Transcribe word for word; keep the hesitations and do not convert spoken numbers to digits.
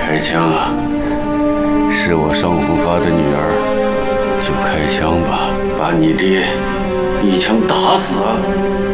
开枪啊！是我尚宏发的女儿，就开枪吧，把你爹一枪打死啊！